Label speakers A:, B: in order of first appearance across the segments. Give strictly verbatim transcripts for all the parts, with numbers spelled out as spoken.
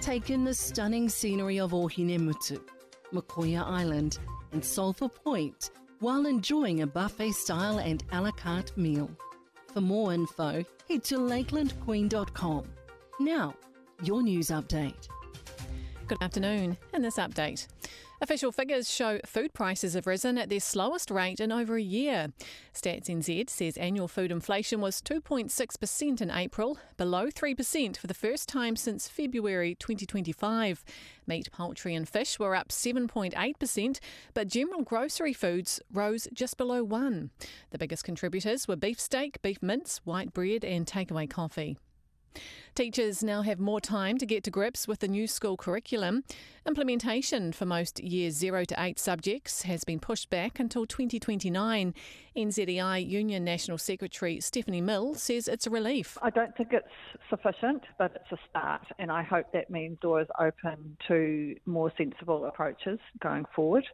A: Take in the stunning scenery of Ohinemutu, Makoia Island and Sulphur Point while enjoying a buffet-style and a la carte meal. For more info, head to lakeland queen dot com. Now, your news update.
B: Good afternoon. In this update, official figures show food prices have risen at their slowest rate in over a year. Stats N Z says annual food inflation was two point six percent in April, below three percent for the first time since February twenty twenty-five. Meat, poultry and fish were up seven point eight percent, but general grocery foods rose just below one. The biggest contributors were beef steak, beef mince, white bread and takeaway coffee. Teachers now have more time to get to grips with the new school curriculum. Implementation for most years zero to eight subjects has been pushed back until twenty twenty-nine. N Z E I Union National Secretary Stephanie Mill says it's a relief.
C: I don't think it's sufficient, but it's a start, and I hope that means doors open to more sensible approaches going forward.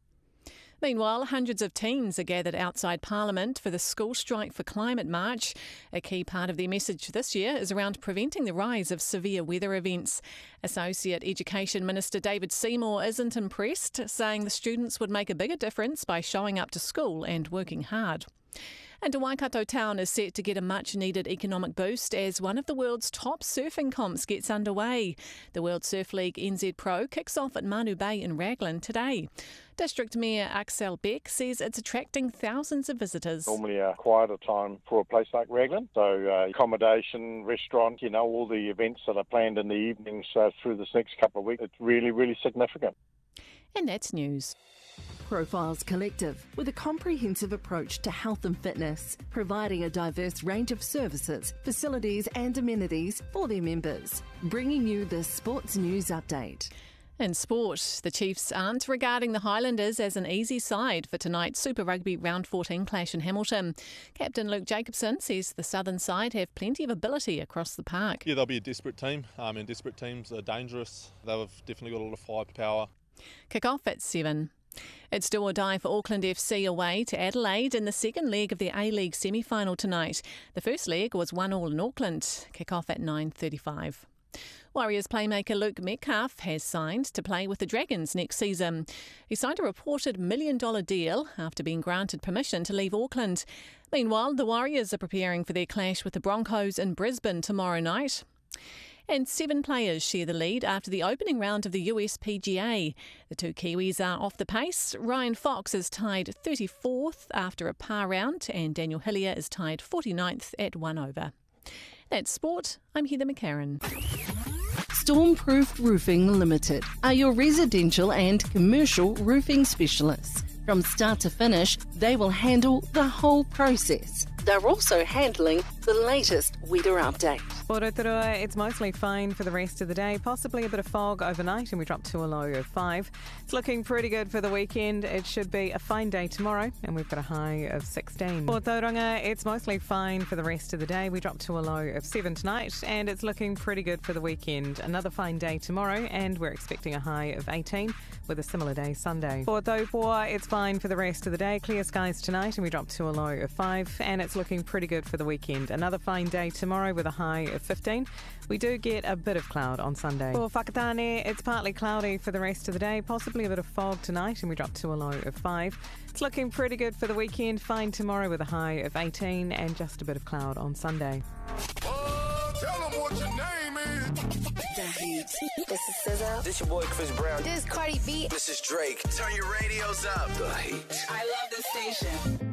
B: Meanwhile, hundreds of teens are gathered outside Parliament for the School Strike for Climate March. A key part of their message this year is around preventing the rise of severe weather events. Associate Education Minister David Seymour isn't impressed, saying the students would make a bigger difference by showing up to school and working hard. And Waikato Town is set to get a much-needed economic boost as one of the world's top surfing comps gets underway. The World Surf League N Z Pro kicks off at Manu Bay in Raglan today. District Mayor Axel Beck says it's attracting thousands of visitors.
D: Normally a quieter time for a place like Raglan. So uh, accommodation, restaurant, you know, all the events that are planned in the evenings uh, through this next couple of weeks, it's really, really significant.
B: And that's news.
A: Profiles Collective, with a comprehensive approach to health and fitness, providing a diverse range of services, facilities and amenities for their members. Bringing you the Sports News Update.
B: In sport, the Chiefs aren't regarding the Highlanders as an easy side for tonight's Super Rugby Round fourteen clash in Hamilton. Captain Luke Jacobson says the southern side have plenty of ability across the park.
E: Yeah, they'll be a desperate team, um, and desperate teams are dangerous. They've definitely got a lot of firepower.
B: Kick off at seven. It's do or die for Auckland F C away to Adelaide in the second leg of the A-League semi-final tonight. The first leg was one all in Auckland. Kick off at nine thirty-five. Warriors playmaker Luke Metcalf has signed to play with the Dragons next season. He signed a reported million dollar deal after being granted permission to leave Auckland. Meanwhile, the Warriors are preparing for their clash with the Broncos in Brisbane tomorrow night. And seven players share the lead after the opening round of the U S P G A. The two Kiwis are off the pace. Ryan Fox is tied thirty-fourth after a par round, and Daniel Hillier is tied forty-ninth at one over. That's sport. I'm Heather McCarran.
A: Stormproof Roofing Limited are your residential and commercial roofing specialists. From start to finish, they will handle the whole process. They're also handling the latest weather update.
F: Rotorua, it's mostly fine for the rest of the day. Possibly a bit of fog overnight, and we drop to a low of five. It's looking pretty good for the weekend. It should be a fine day tomorrow, and we've got a high of sixteen. For Tauranga, it's mostly fine for the rest of the day. We drop to a low of seven tonight, and it's looking pretty good for the weekend. Another fine day tomorrow, and we're expecting a high of eighteen with a similar day Sunday. For Taupua, it's fine for the rest of the day. Clear skies tonight, and we drop to a low of five, and it's looking pretty good for the weekend. Another fine day tomorrow with a high of fifteen. We do get a bit of cloud on Sunday. For Whakatane, it's partly cloudy for the rest of the day, possibly a bit of fog tonight, and we drop to a low of five. It's looking pretty good for the weekend. Fine tomorrow with a high of eighteen, and just a bit of cloud on Sunday.
G: Oh, tell them what your name is.
H: The Heat. This is S Z A.
I: This your boy Chris Brown.
H: This is Cardi B.
I: This is Drake. Turn your radios up. The Heat.
H: I love this station.